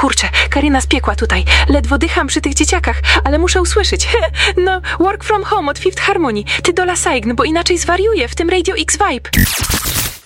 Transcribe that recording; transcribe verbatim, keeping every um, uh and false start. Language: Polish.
Kurczę, Karina spiekła tutaj. Ledwo dycham przy tych dzieciakach, ale muszę usłyszeć. No, work from home od Fifth Harmony. Ty do La Saign, bo inaczej zwariuję w tym Radio X Vibe.